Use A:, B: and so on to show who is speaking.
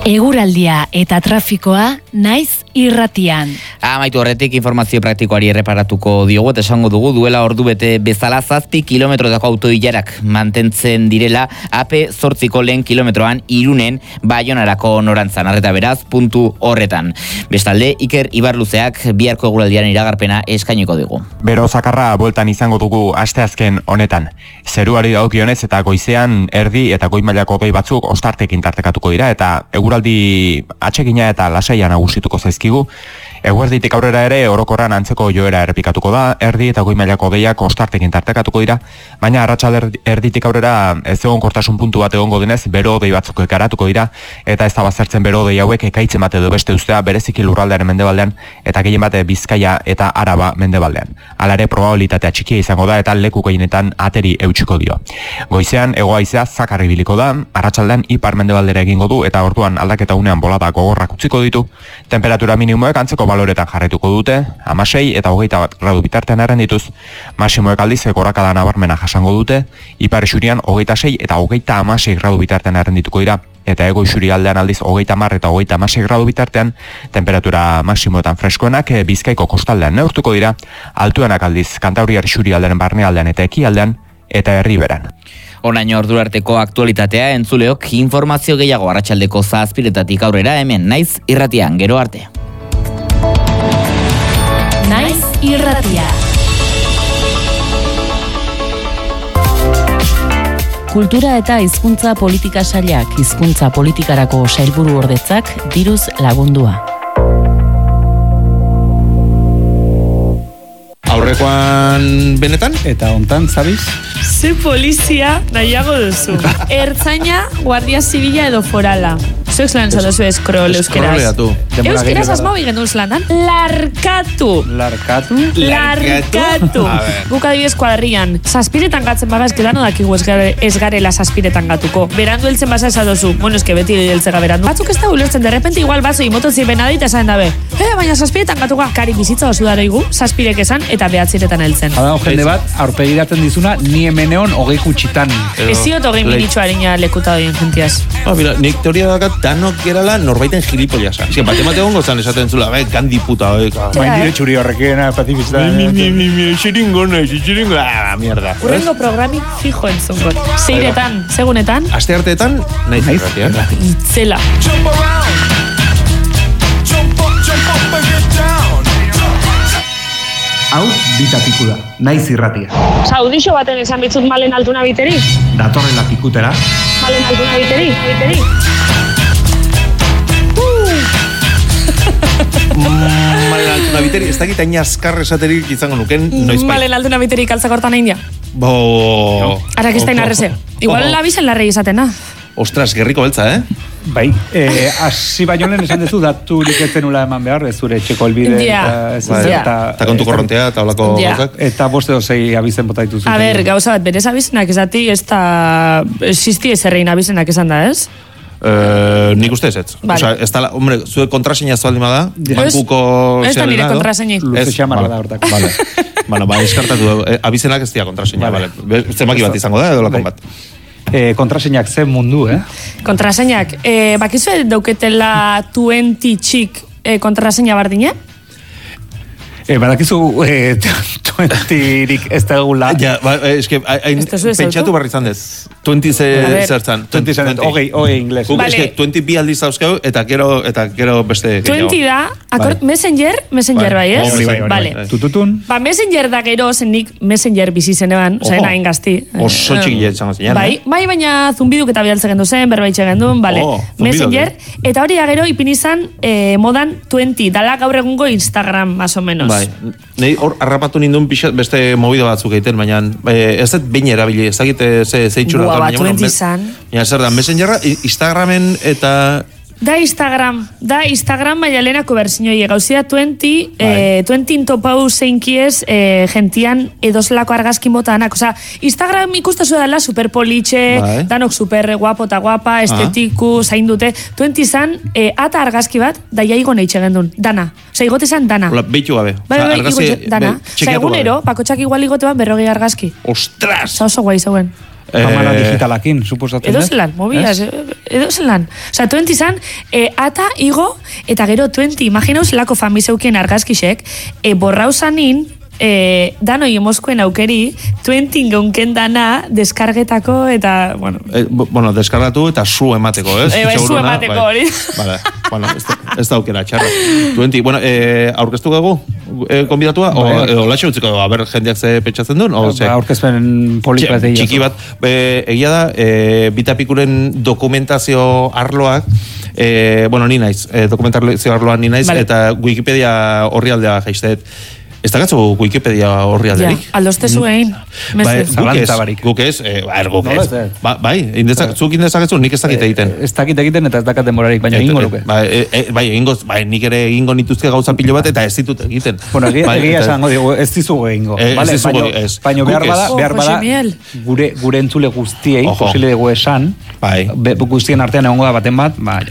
A: Eguraldia eta trafikoa naiz irratian.
B: Amaitu horretik informazio praktikoari erreparatuko diogu eta esango dugu duela ordu bete bezala 7 kilometrotako autoilarak mantentzen direla AP8ko lehen kilometroan Irunen Baionarako norantzan. Arreta beraz, puntu horretan. Bestalde, Iker Ibarluzeak biharko eguraldiaren iragarpena eskainiko digu.
C: Bero zakarra bueltan izango dugu asteazken honetan. Zeruari dagokionez eta goizean erdi eta goi mailako hodei batzuk ostartekin tartekatuko dira eta eguraldi atsegina eta lasaia nagusituko zaizkigu. Eguerditik aurrera ere orokorran antzeko joera errepikatuko da, erdi eta goi mailako hodeiak ostartekin tartekatuko dira, baina arratsalde erditik aurrera ez egonkortasun puntu bat egongo denez, bero hodei batzuk garatuko dira eta ez da baztertzen bero hodei hauek ekaitzen bat edo beste ustea bereziki lurraldearen mendebaldean eta gehien bat Bizkaia eta Araba mendebaldean. Hala ere probabilitatea txikia izango da eta leku gehienetan ateri eutsiko dio. Goizean hego-haizea zakar ibiliko da, arratsaldean ipar mendebaldera egingo du eta orduan aldaketa unean bolada gogorrak utziko ditu. Temperatura minimoek antzeko baloretan jarraituko dute, 16 eta 21 gradu bitartean errendituz, maximoek aldiz gorakada nabarmena jasango dute, ipar isurian 26 eta 26 gradu bitartean errendituko dira, eta ego isuri aldean aldiz 30 eta 36 gradu bitartean, temperatura maximoetan freskoenak Bizkaiko kostaldean neurtuko dira, altuenak aldiz Kantauriar isuri aldean barnealdean eta ekialdean, eta herriberan.
B: Onaino orduarteko aktualitatea entzuleok informazio gehiago arratsaldeko 7:00 aurrera hemen naiz irratian, gero arte.
A: Naiz irratia. Kultura eta hizkuntza politika sailak hizkuntza politikarako sailburu ordetzak diruz lagundua.
D: Aurrekoan benetan?
E: Eta hontan, zabiz?
F: Ze polizia nahiago duzu. Ertzaina, guardia zibila edo forala. Zuek lan zatozu eskrol euskeraz. Euskeraz asmau igendun zelanan. Larkatu. Guk adibidez kuadrian. Zazpiretan gatzen bagaz, kedano dakigu ez garela zazpiretan gatuko. Berandu heltzen basa esadozu. Bueno, eske beti heltzega berandu. Batzuk ez da ulertzen, derrepente igual bazo imotozi benadita esan dabe. Baina zazpiretan gatuko. Kari bizitza oso daroigu, zazpirek esan eta behatziretan heltzen.
E: Hada, jende bat, aurpegiratzen dizuna, ni hemeneon 20 kutsitan.
F: Ez ziot 20 minitxo harina lekuta doien jentiaz.
D: Mira, nik teoria dakat danok gerala norbaiten gilipollasa. Ez que bate egongo zan esaten zula, kandi puta,
E: Bain dire txuri horrekena, patipizta.
D: Xiringona, mierda.
F: Urrengo programik fijo entzungot. Zeiretan, segunetan.
D: Aste arteetan, naiz irratia.
F: Itzela.
E: Hau, bitatiku da, naiz irratia.
F: Audixo baten esan bitzut Malen Altuna biteri.
E: Datorrela pikutera.
F: Malen Altuna biteri.
D: Malen Altuna biteri, ez dakit hain azkar esaterik izango nuken, noiz bai.
F: Malen Altuna biteri kaltzakortan egin dia. Ara kistain arreze. Igual labizen larrei izatena.
D: Ostras, gerriko beltza,
E: Bai, hasi baino lehen esan dezu daturik etzenula eman behar, ez zure etxeko elbide
D: eta kontu korrontea eta olako gauzak.
E: Eta boste dozei abizen bota dituzu.
F: A ber, gauza bat, berez abizenak esati ez da existi ezerrein abizenak esan da, ez?
D: Nik uste ez. Osa, ez da, hombre, zue kontraseina ez baldin bada, bankuko
F: ez da nire kontraseini.
E: Luze xamarra da hortak.
D: Bueno, eskartatu, abizenak ez dira kontraseina, zenbaki bat izango da, edo lakon bat.
E: Kontraseinak zen mundu,
F: Kontraseinak, bakizu dauketela 20 txik kontraseina bardine?
E: Badakizu 20rik ez da egula.
D: Ja, eske, pentsatu barri izan dez. 20 zertzan.
E: 20 zertzan, hogei ingles.
D: Eske, 20 bi aldiz dauzkeu, eta gero beste...
F: 20 da, Messenger bai, ez?
E: Bai. Tututun.
F: Messenger da gero, zenik Messenger bizi zenean, ozain hain gazti.
D: Oso txiki izango zinean,
F: Bai, baina zumbiduk eta bidaltze gendu zen, berbaitxe gendun, Messenger. Eta hori da gero, ipin izan modan 20, dala gaur egungo Instagram, más o menos.
D: Bai, nahi hor harrapatu nindun beste mobido batzuk egiten, baina ez dut behin erabili, ez dakit zeitxura.
F: Gua bat 20 izan.
D: Baina zer da, Messengerra, Instagramen eta...
F: Da Instagram baina lehenako berzinoi gauzia 20 topau zeinkiez gentian edozelako argazki motanak. Osa, Instagram ikustazu dela superpolitxe, danok super guapo eta guapa, estetiku, zain dute. 20 izan, ata argazki bat, da jaigo neitxe gendun, dana. Osa, igote izan dana.
D: Ola, behitu gabe.
F: Bai, dana. Osa, egunero, pakotxak igual igote ban 40 argazki.
D: Ostras!
F: Oso guai zauen.
E: Kamara digitalakin, suposatzen
F: Edo zelan, mobiaz, edo zelan. Osa, 20 izan, ata, igo, eta gero 20, imaginauz lako famizeukien argazkisek, borrauzanin, danoi emozkoen aukeri, 20 geunken dana deskargetako eta, bueno...
D: Bueno, deskargatu eta zu emateko, ez?
F: Zu emateko hori.
D: Vale, bueno, ez da aukera, txarra. 20, bueno, aurkeztu dugu, konbidatua, o latxe utziko, a ber, jendeak ze petxatzen duen?
E: Aurkezpen polit bat
D: txiki bat, egia da, Bitapikuren dokumentazio arloak, bueno, ni naiz, dokumentazio arloan ni naiz, eta Wikipedia horri aldea jaizteet. Ez da gatzu Wikipedia horri alderik?
F: Ja, aldostezu egin.
D: Guk ez, bai, zuk indezakezu, nik ez dakit egiten.
E: Ez dakit egiten eta ez dakat demorarik, baina egingo luke.
D: Bai, nik ere egingo nituzke gauza pilo bat eta ez ditut egiten.
E: Bueno, egia esango digu, ez dizugu egingo. Baina behar bada, gure entzule guztiei, posile dugu esan, guztien artean egongo da baten bat,